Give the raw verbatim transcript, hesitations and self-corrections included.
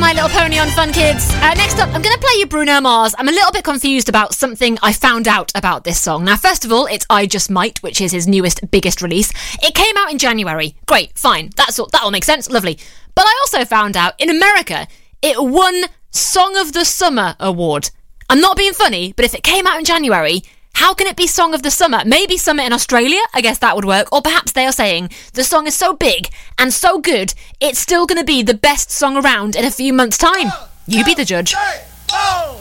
My Little Pony on Fun Kids. Uh, next up, I'm going to play you Bruno Mars. I'm a little bit confused about something I found out about this song. Now, first of all, it's I Just Might, which is his newest, biggest release. It came out in January. Great, fine. That's all, that all makes sense. Lovely. But I also found out, in America, it won Song of the Summer award. I'm not being funny, but if it came out in January, how can it be Song of the Summer? Maybe Summer in Australia? I guess that would work. Or perhaps they are saying the song is so big and so good, it's still going to be the best song around in a few months' time. You be the judge.